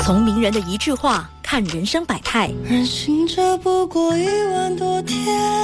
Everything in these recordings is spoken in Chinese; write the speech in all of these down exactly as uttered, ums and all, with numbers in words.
从名人的一句话看人生百态， 人行者不过一万多天，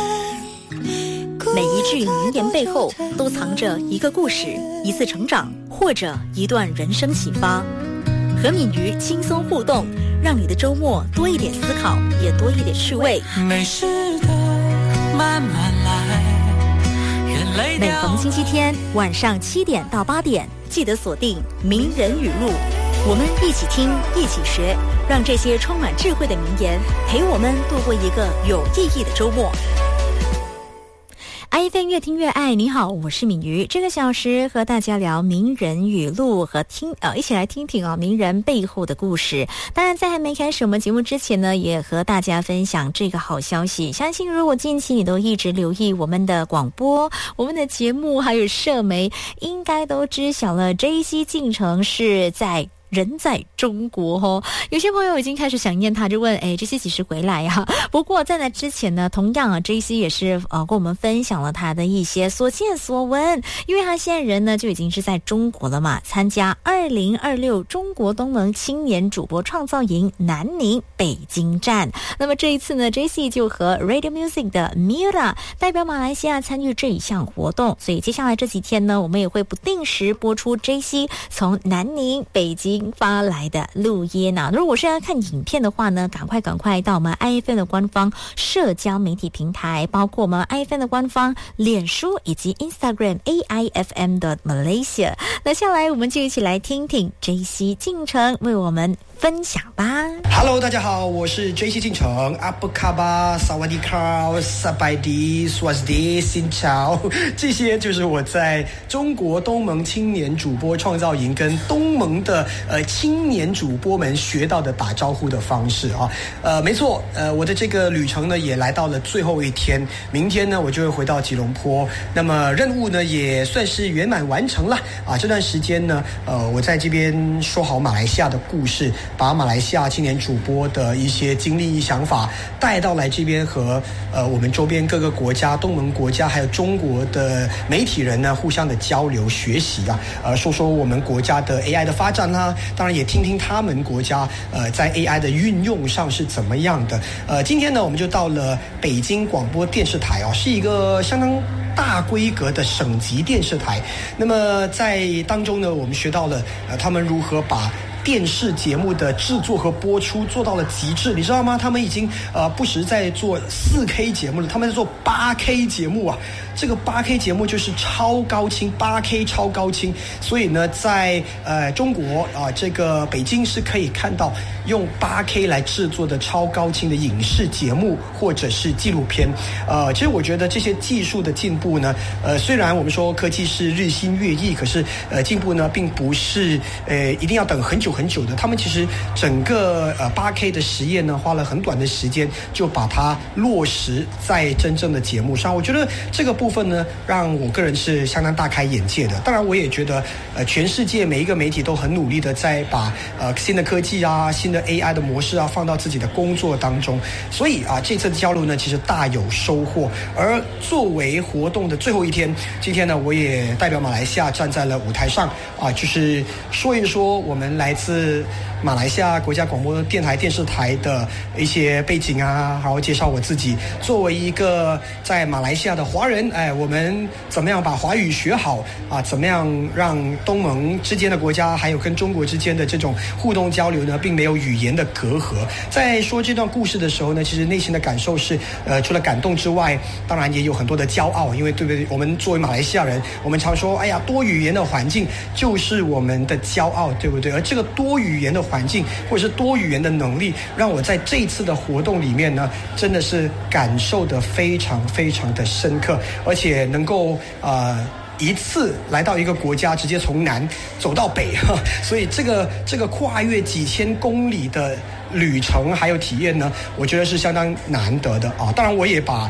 每一句名言背后都藏着一个故事，一次成长，或者一段人生启发。和敏瑜轻松互动，让你的周末多一点思考，也多一点趣味。 没事的，慢慢来。 每逢星期天晚上七点到八点，记得锁定名人语录，我们一起听，一起学，让这些充满智慧的名言陪我们度过一个有意义的周末。I F M 越听越爱，你好，我是敏瑜。这个小时和大家聊名人语录和听呃，一起来听听啊名人背后的故事。当然，在还没开始我们节目之前呢，也和大家分享这个好消息。相信如果近期你都一直留意我们的广播、我们的节目还有社媒，应该都知晓了 J C 进程是在人在中国哦，有些朋友已经开始想念他，就问哎，这些几时回来呀？不过在那之前呢，同样啊 J C 也是呃跟我们分享了他的一些所见所闻，因为他现在人呢就已经是在中国了嘛，参加二零二六中国东盟青年主播创造营南宁北京站。那么这一次呢 J C 就和 Radio Music 的 Mira 代表马来西亚参与这一项活动，所以接下来这几天呢，我们也会不定时播出 J C 从南宁北京发来的录音啊。如果是要看影片的话呢，赶快赶快到我们 I F M 的官方社交媒体平台，包括我们 I F M 的官方脸书以及 Instagram A I F M 的 Malaysia。 那下来我们就一起来听听 J C 进程为我们分享吧。 Hello， 大家好，我是 J C 进程。阿布卡巴、萨瓦迪卡、萨拜迪、斯瓦斯迪、新潮，这些就是我在中国东盟青年主播创造营跟东盟的呃青年主播们学到的打招呼的方式啊。呃，没错，呃，我的这个旅程呢也来到了最后一天，明天呢我就会回到吉隆坡。那么任务呢也算是圆满完成了啊。这段时间呢，呃，我在这边说好马来西亚的故事，把马来西亚青年主播的一些经历想法带到来这边，和呃我们周边各个国家、东盟国家还有中国的媒体人呢互相的交流学习啊，呃说说我们国家的 A I 的发展啦、啊，当然也听听他们国家呃在 A I 的运用上是怎么样的。呃，今天呢我们就到了北京广播电视台啊，是一个相当大规格的省级电视台。那么在当中呢，我们学到了呃他们如何把电视节目的制作和播出做到了极致，你知道吗？他们已经呃不时在做 四 K 节目了，他们在做 八 K 节目啊。这个 八 K 节目就是超高清 ，八 K 超高清，所以呢，在呃中国啊、呃，这个北京是可以看到用 八 K 来制作的超高清的影视节目或者是纪录片。呃，其实我觉得这些技术的进步呢，呃，虽然我们说科技是日新月异，可是呃进步呢并不是呃一定要等很久很久的。他们其实整个呃 八 K 的实验呢，花了很短的时间就把它落实在真正的节目上。我觉得这个部分呢，让我个人是相当大开眼界的。当然，我也觉得呃全世界每一个媒体都很努力的在把呃新的科技啊、新的 A I 的模式啊放到自己的工作当中。所以啊，这次的交流呢，其实大有收获。而作为活动的最后一天，今天呢，我也代表马来西亚站在了舞台上啊，就是说一说我们来自马来西亚国家广播电台电视台的一些背景啊，然后介绍我自己作为一个在马来西亚的华人，哎，我们怎么样把华语学好啊？怎么样让东盟之间的国家还有跟中国之间的这种互动交流呢，并没有语言的隔阂。在说这段故事的时候呢，其实内心的感受是，呃，除了感动之外，当然也有很多的骄傲，因为对不对？我们作为马来西亚人，我们常说，哎呀，多语言的环境就是我们的骄傲，对不对？而这个多语言的环境或者是多语言的能力，让我在这一次的活动里面呢，真的是感受得非常非常的深刻，而且能够呃一次来到一个国家，直接从南走到北，所以这个这个跨越几千公里的旅程还有体验呢，我觉得是相当难得的啊。当然，我也把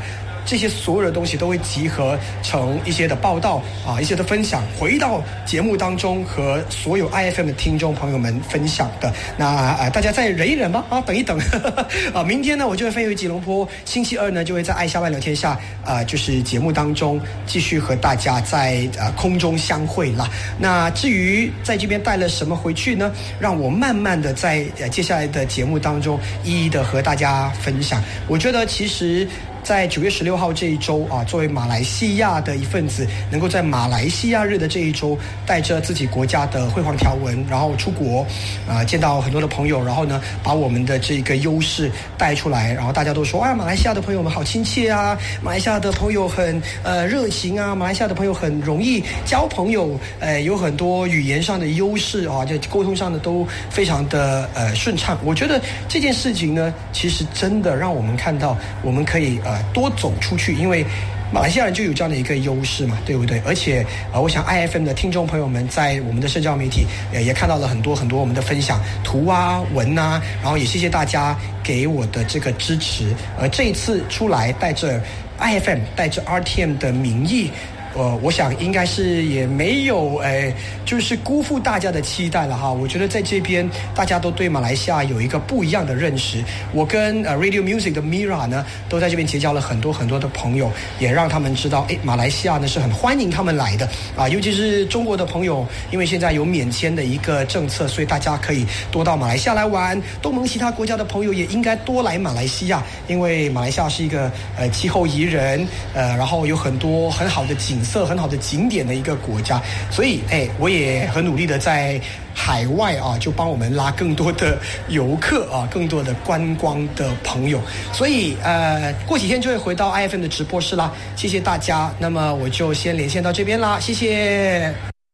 这些所有的东西都会集合成一些的报道啊，一些的分享，回到节目当中和所有 I F M 的听众朋友们分享的。那啊、呃，大家再忍一忍吧，啊，等一等啊，明天呢我就会飞回吉隆坡，星期二呢就会在爱下班聊天下啊、呃，就是节目当中继续和大家在呃空中相会啦。那至于在这边带了什么回去呢？让我慢慢的在呃接下来的节目当中一一的和大家分享。我觉得其实在九月十六号这一周啊，作为马来西亚的一份子，能够在马来西亚日的这一周，带着自己国家的辉煌条纹，然后出国，啊，见到很多的朋友，然后呢，把我们的这个优势带出来，然后大家都说，啊，马来西亚的朋友们好亲切啊，马来西亚的朋友很呃热情啊，马来西亚的朋友很容易交朋友，呃，有很多语言上的优势啊，就沟通上的都非常的呃顺畅。我觉得这件事情呢，其实真的让我们看到，我们可以呃多走出去，因为马来西亚人就有这样的一个优势嘛，对不对？而且呃，我想 I F M 的听众朋友们在我们的社交媒体也也看到了很多很多我们的分享图啊文啊，然后也谢谢大家给我的这个支持。而这一次出来带着 I F M 带着 R T M 的名义，呃，我想应该是也没有诶，就是辜负大家的期待了哈。我觉得在这边大家都对马来西亚有一个不一样的认识。我跟呃 Radio Music 的 Mira 呢，都在这边结交了很多很多的朋友，也让他们知道，诶，马来西亚呢是很欢迎他们来的啊。尤其是中国的朋友，因为现在有免签的一个政策，所以大家可以多到马来西亚来玩。东盟其他国家的朋友也应该多来马来西亚，因为马来西亚是一个呃气候宜人，呃，然后有很多很好的景色很好的景点的一个国家，所以哎，我也很努力的在海外啊，就帮我们拉更多的游客啊，更多的观光的朋友。所以呃，过几天就会回到 I F M 的直播室啦。谢谢大家，那么我就先连线到这边啦，谢谢。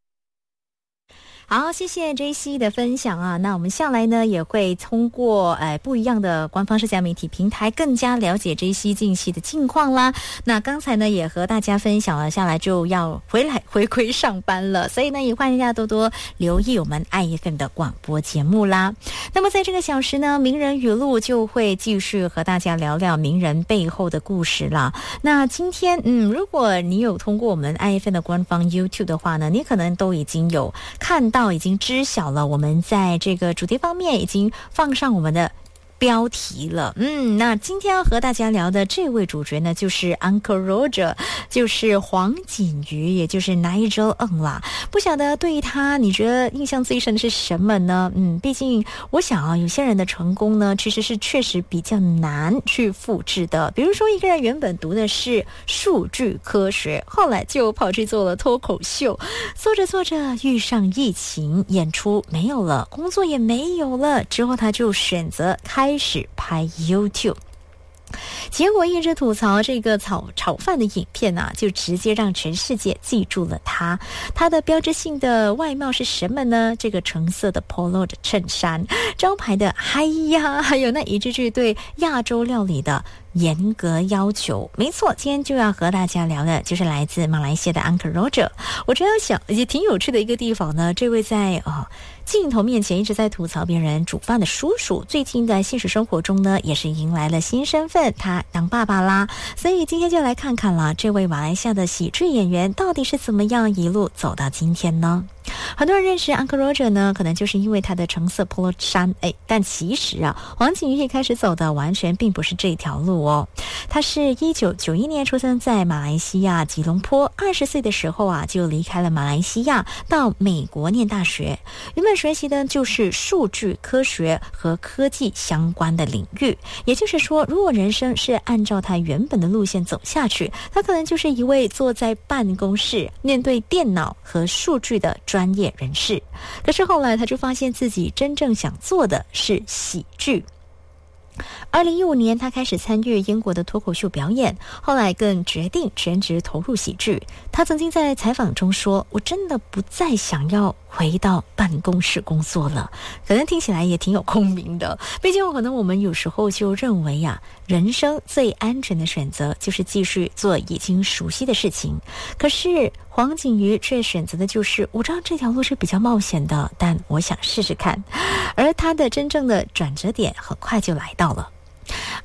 好，谢谢 J C 的分享啊。那我们下来呢，也会通过呃不一样的官方社交媒体平台，更加了解 J C 近期的近况啦。那刚才呢，也和大家分享了，下来就要回来回归上班了，所以呢，也欢迎大家多多留意我们 I F M 的广播节目啦。那么在这个小时呢，名人语录就会继续和大家聊聊名人背后的故事啦。那今天，嗯，如果你有通过我们 I F M 的官方 YouTube 的话呢，你可能都已经有看到。到已经知晓了，我们在这个主题方面已经放上我们的标题了。嗯，那今天要和大家聊的这位主角呢，就是 Uncle Roger， 就是黄锦瑜，也就是 Nigel Ng 啦。不晓得对他你觉得印象最深的是什么呢？嗯，毕竟我想啊，有些人的成功呢，其实是确实比较难去复制的。比如说一个人原本读的是数据科学，后来就跑去做了脱口秀，做着做着遇上疫情，演出没有了，工作也没有了，之后他就选择开始拍 YouTube。结果一直吐槽这个炒炒饭的影片啊，就直接让全世界记住了他。他的标志性的外貌是什么呢？这个橙色的 polo 的衬衫，招牌的嗨呀，还有那一句句对亚洲料理的严格要求。没错，今天就要和大家聊的就是来自马来西亚的 Uncle Roger。我觉得想也挺有趣的一个地方呢，这位在啊、哦、镜头面前一直在吐槽别人煮饭的叔叔，最近在现实生活中呢，也是迎来了新身份，他当爸爸啦。所以今天就来看看了，这位马来西亚的喜剧演员到底是怎么样一路走到今天呢？很多人认识 Uncle Roger 呢，可能就是因为他的橙色 polo 衫，哎，但其实啊，黄锦瑜一开始走的完全并不是这条路哦。他是一九九一年出生在马来西亚吉隆坡，二十岁的时候啊，就离开了马来西亚，到美国念大学。原本学习的就是数据科学和科技相关的领域，也就是说，如果人生是按照他原本的路线走下去，他可能就是一位坐在办公室面对电脑和数据的专业人士。可是后来他就发现自己真正想做的是喜剧。二零一五年，他开始参与英国的脱口秀表演，后来更决定全职投入喜剧。他曾经在采访中说：“我真的不再想要回到办公室工作了。”可能听起来也挺有共鸣的。毕竟可能我们有时候就认为呀、啊，人生最安全的选择就是继续做已经熟悉的事情。可是黄锦瑜却选择的就是，我知道这条路是比较冒险的，但我想试试看。而他的真正的转折点很快就来到了。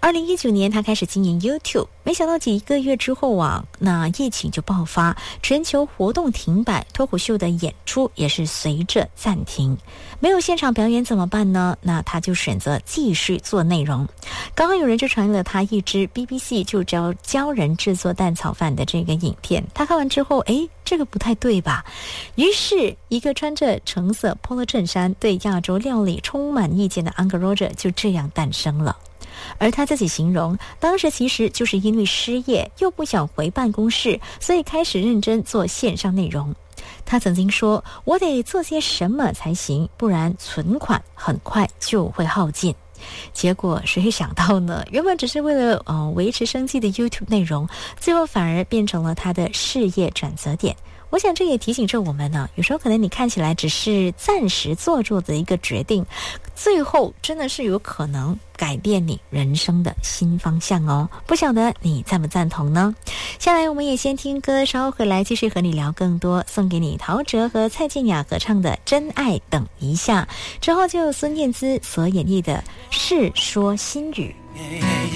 二零一九年他开始经营 YouTube， 没想到几个月之后啊，那疫情就爆发，全球活动停摆，脱口秀的演出也是随着暂停。没有现场表演怎么办呢？那他就选择继续做内容。刚刚有人就传了他一支 B B C 就教教人制作蛋炒饭的这个影片，他看完之后，诶，这个不太对吧？于是一个穿着橙色 polo 衬衫对亚洲料理充满意见的 Uncle Roger 就这样诞生了。而他自己形容，当时其实就是因为失业又不想回办公室，所以开始认真做线上内容。他曾经说，我得做些什么才行，不然存款很快就会耗尽。结果谁会想到呢？原本只是为了呃维持生计的 YouTube 内容，最后反而变成了他的事业转折点。我想这也提醒着我们呢，有时候可能你看起来只是暂时做做的一个决定，最后真的是有可能改变你人生的新方向哦。不晓得你赞不赞同呢？下来我们也先听歌，稍后回来继续和你聊更多。送给你陶喆和蔡健雅合唱的《真爱等一下》，之后就有孙燕姿所演绎的《世说新语》。